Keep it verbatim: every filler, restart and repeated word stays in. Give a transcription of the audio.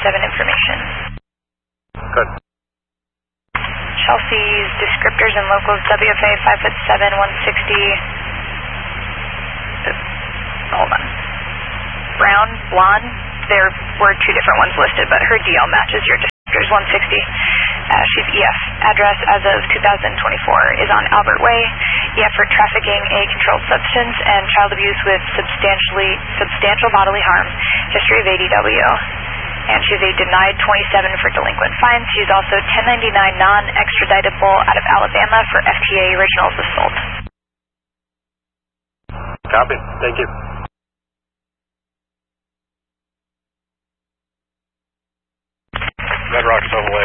seven information. Good. Chelsea's descriptors and locals, W F A five foot seven, one sixty. Hold on. Brown, blonde. There were two different ones listed, but her D L matches your descriptors, one sixty. Uh, she's E F. Address as of two thousand twenty-four is on Albert Way. E F for trafficking a controlled substance and child abuse with substantially substantial bodily harm. History of A D W. And she's a denied twenty-seven for delinquent fines. She's also ten ninety-nine non-extraditable out of Alabama for F T A original assault. Copy. Thank you. Red Rock Silverway,